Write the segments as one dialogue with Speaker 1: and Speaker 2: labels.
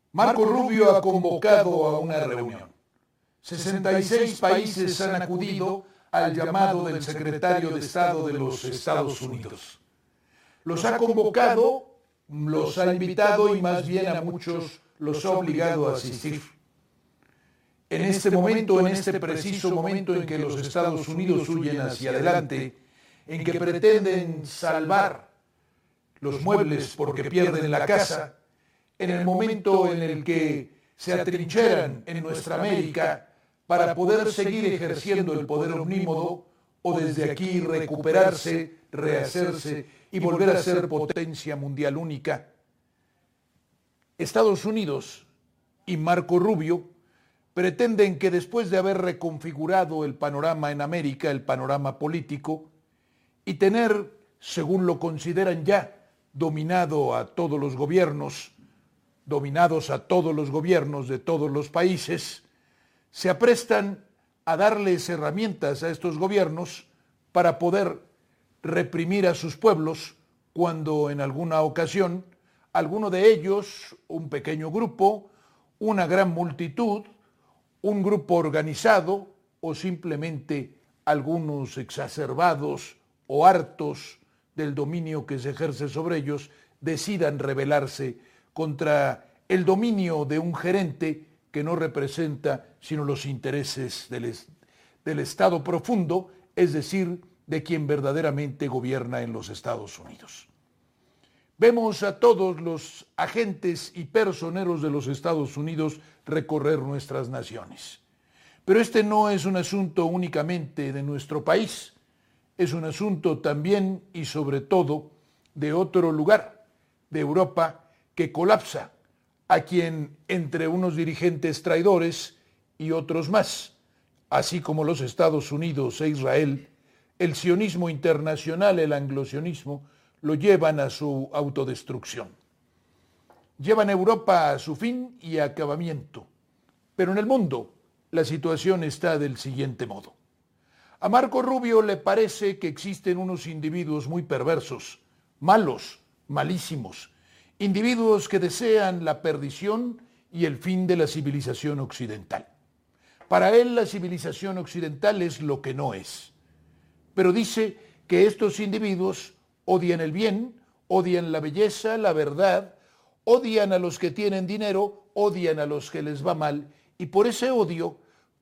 Speaker 1: Marco Rubio ha convocado a una reunión. 66 países han acudido al llamado del secretario de Estado de los Estados Unidos. Los ha convocado, los ha invitado y más bien a muchos los ha obligado a asistir. En este momento, en este preciso momento en que los Estados Unidos huyen hacia adelante, en que pretenden salvar los muebles porque pierden la casa, en el momento en el que se atrincheran en nuestra América para poder seguir ejerciendo el poder omnímodo o desde aquí recuperarse, rehacerse y volver a ser potencia mundial única, Estados Unidos y Marco Rubio pretenden que después de haber reconfigurado el panorama en América, el panorama político, y tener, según lo consideran ya, dominados a todos los gobiernos de todos los países, se aprestan a darles herramientas a estos gobiernos para poder reprimir a sus pueblos cuando en alguna ocasión alguno de ellos, un pequeño grupo, una gran multitud, un grupo organizado o simplemente algunos exacerbados o hartos del dominio que se ejerce sobre ellos, decidan rebelarse contra el dominio de un gerente que no representa sino los intereses del Estado profundo, es decir, de quien verdaderamente gobierna en los Estados Unidos. Vemos a todos los agentes y personeros de los Estados Unidos recorrer nuestras naciones. Pero este no es un asunto únicamente de nuestro país, es un asunto también y sobre todo de otro lugar, de Europa, que colapsa, a quien entre unos dirigentes traidores y otros más, así como los Estados Unidos e Israel, el sionismo internacional, el anglosionismo, lo llevan a su autodestrucción. Llevan a Europa a su fin y acabamiento. Pero en el mundo la situación está del siguiente modo. A Marco Rubio le parece que existen unos individuos muy perversos, malos, malísimos, individuos que desean la perdición y el fin de la civilización occidental. Para él la civilización occidental es lo que no es. Pero dice que estos individuos odian el bien, odian la belleza, la verdad, odian a los que tienen dinero, odian a los que les va mal, y por ese odio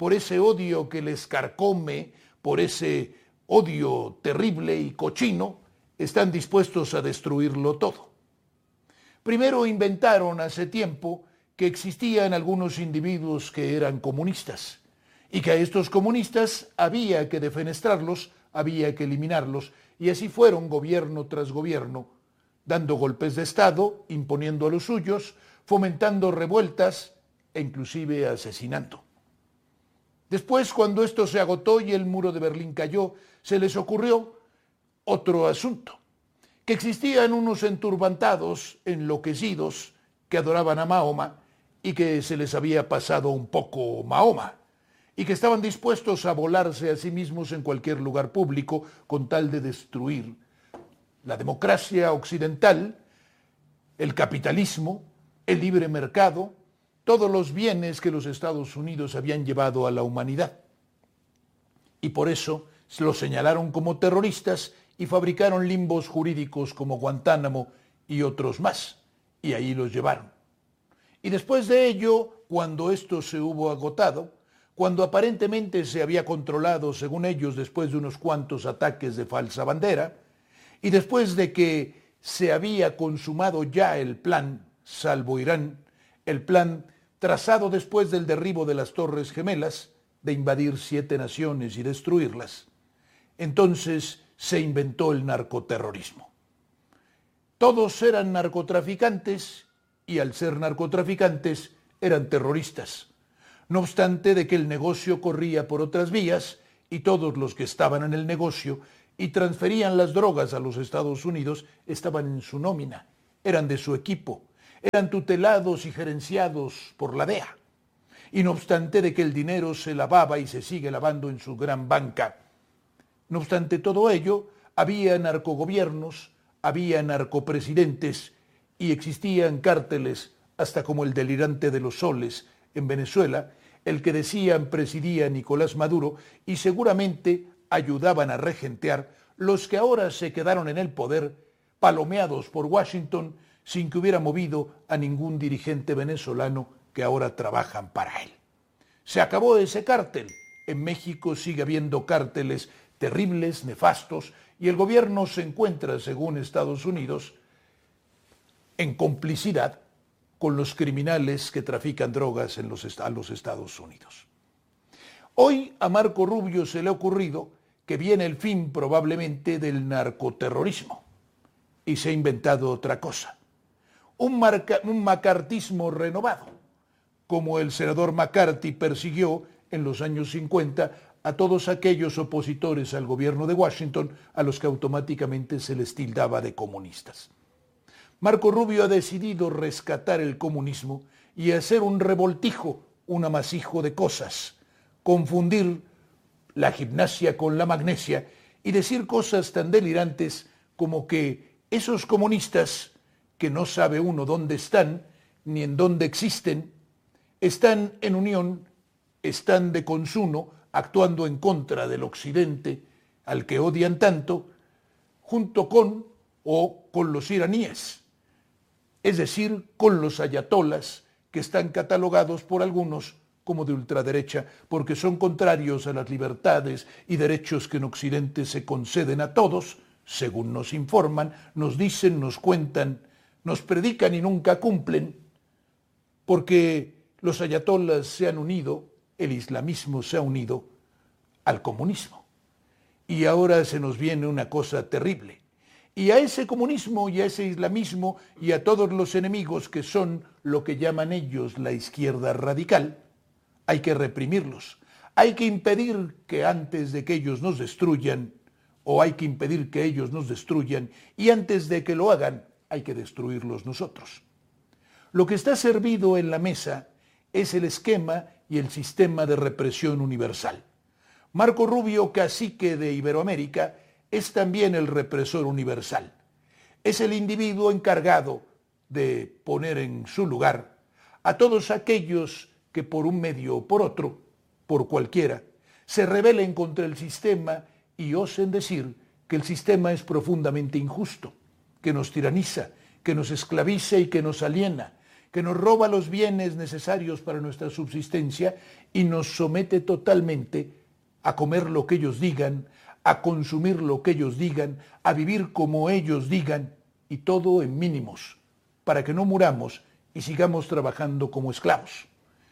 Speaker 1: que les carcome, por ese odio terrible y cochino, están dispuestos a destruirlo todo. Primero inventaron hace tiempo que existían algunos individuos que eran comunistas, y que a estos comunistas había que defenestrarlos, había que eliminarlos, y así fueron gobierno tras gobierno, dando golpes de Estado, imponiendo a los suyos, fomentando revueltas e inclusive asesinando. Después, cuando esto se agotó y el muro de Berlín cayó, se les ocurrió otro asunto, que existían unos enturbantados, enloquecidos, que adoraban a Mahoma y que se les había pasado un poco Mahoma, y que estaban dispuestos a volarse a sí mismos en cualquier lugar público con tal de destruir la democracia occidental, el capitalismo, el libre mercado, todos los bienes que los Estados Unidos habían llevado a la humanidad. Y por eso los señalaron como terroristas y fabricaron limbos jurídicos como Guantánamo y otros más, y ahí los llevaron. Y después de ello, cuando esto se hubo agotado, cuando aparentemente se había controlado, según ellos, después de unos cuantos ataques de falsa bandera, y después de que se había consumado ya el plan, salvo Irán, el plan trazado después del derribo de las Torres Gemelas, de invadir 7 naciones y destruirlas, entonces se inventó el narcoterrorismo. Todos eran narcotraficantes y al ser narcotraficantes eran terroristas. No obstante de que el negocio corría por otras vías y todos los que estaban en el negocio y transferían las drogas a los Estados Unidos estaban en su nómina, eran de su equipo, eran tutelados y gerenciados por la DEA. Y no obstante de que el dinero se lavaba y se sigue lavando en su gran banca, no obstante todo ello, había narcogobiernos, había narcopresidentes y existían cárteles hasta como el delirante de los soles en Venezuela, el que decían presidía Nicolás Maduro y seguramente ayudaban a regentear los que ahora se quedaron en el poder, palomeados por Washington sin que hubiera movido a ningún dirigente venezolano que ahora trabajan para él. Se acabó ese cártel. En México sigue habiendo cárteles terribles, nefastos, y el gobierno se encuentra, según Estados Unidos, en complicidad con los criminales que trafican drogas a los Estados Unidos. Hoy a Marco Rubio se le ha ocurrido que viene el fin probablemente del narcoterrorismo y se ha inventado otra cosa, un macartismo renovado, como el senador McCarthy persiguió en los años 50 a todos aquellos opositores al gobierno de Washington a los que automáticamente se les tildaba de comunistas. Marco Rubio ha decidido rescatar el comunismo y hacer un revoltijo, un amasijo de cosas, confundir la gimnasia con la magnesia y decir cosas tan delirantes como que esos comunistas, que no sabe uno dónde están ni en dónde existen, están en unión, están de consuno, actuando en contra del Occidente, al que odian tanto, junto con los iraníes, es decir, con los ayatolas, que están catalogados por algunos como de ultraderecha, porque son contrarios a las libertades y derechos que en Occidente se conceden a todos, según nos informan, nos dicen, nos cuentan, nos predican y nunca cumplen, porque los ayatolas se han unido, el islamismo se ha unido al comunismo. Y ahora se nos viene una cosa terrible. Y a ese comunismo y a ese islamismo y a todos los enemigos que son lo que llaman ellos la izquierda radical, hay que reprimirlos. Hay que impedir que antes de que ellos nos destruyan, o hay que impedir que ellos nos destruyan, y antes de que lo hagan, hay que destruirlos nosotros. Lo que está servido en la mesa es el esquema y el sistema de represión universal. Marco Rubio, cacique de Iberoamérica, es también el represor universal. Es el individuo encargado de poner en su lugar a todos aquellos que por un medio o por otro, por cualquiera, se rebelen contra el sistema y osen decir que el sistema es profundamente injusto, que nos tiraniza, que nos esclaviza y que nos aliena, que nos roba los bienes necesarios para nuestra subsistencia y nos somete totalmente a comer lo que ellos digan, a consumir lo que ellos digan, a vivir como ellos digan, y todo en mínimos, para que no muramos y sigamos trabajando como esclavos.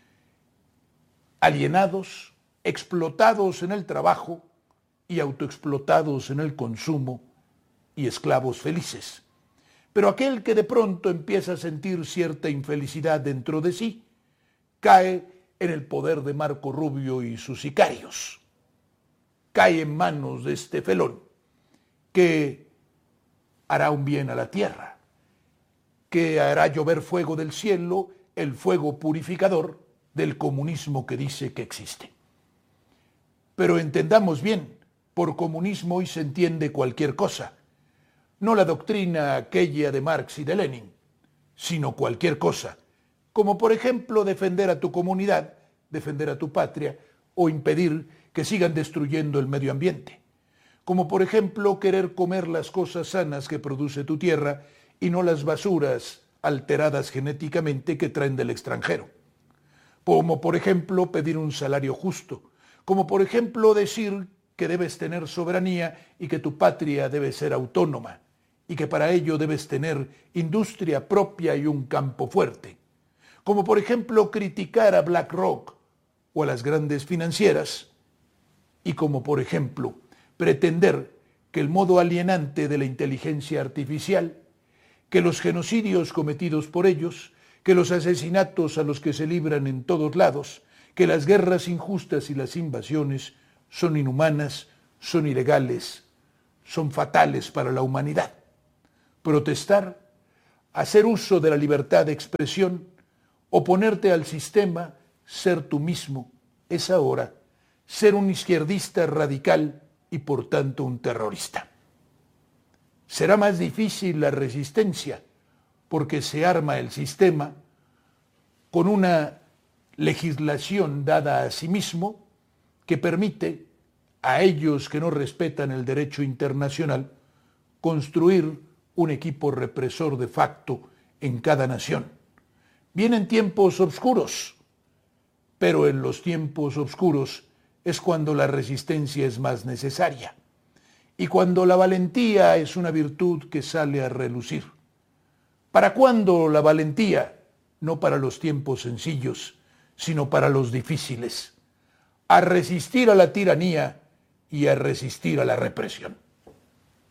Speaker 1: Alienados, explotados en el trabajo y autoexplotados en el consumo y esclavos felices. Pero aquel que de pronto empieza a sentir cierta infelicidad dentro de sí, cae en el poder de Marco Rubio y sus sicarios. Cae en manos de este felón que hará un bien a la tierra, que hará llover fuego del cielo, el fuego purificador del comunismo que dice que existe. Pero entendamos bien, por comunismo hoy se entiende cualquier cosa, no la doctrina aquella de Marx y de Lenin, sino cualquier cosa, como por ejemplo defender a tu comunidad, defender a tu patria o impedir que sigan destruyendo el medio ambiente, como por ejemplo querer comer las cosas sanas que produce tu tierra y no las basuras alteradas genéticamente que traen del extranjero, como por ejemplo pedir un salario justo, como por ejemplo decir que debes tener soberanía y que tu patria debe ser autónoma y que para ello debes tener industria propia y un campo fuerte, como por ejemplo criticar a BlackRock o a las grandes financieras, y como por ejemplo pretender que el modo alienante de la inteligencia artificial, que los genocidios cometidos por ellos, que los asesinatos a los que se libran en todos lados, que las guerras injustas y las invasiones son inhumanas, son ilegales, son fatales para la humanidad. Protestar, hacer uso de la libertad de expresión, oponerte al sistema, ser tú mismo, es ahora ser un izquierdista radical y por tanto un terrorista. Será más difícil la resistencia porque se arma el sistema, con una legislación dada a sí mismo que permite a ellos que no respetan el derecho internacional construir un equipo represor de facto en cada nación. Vienen tiempos oscuros, pero en los tiempos oscuros es cuando la resistencia es más necesaria y cuando la valentía es una virtud que sale a relucir. ¿Para cuándo la valentía? No para los tiempos sencillos, sino para los difíciles. A resistir a la tiranía y a resistir a la represión.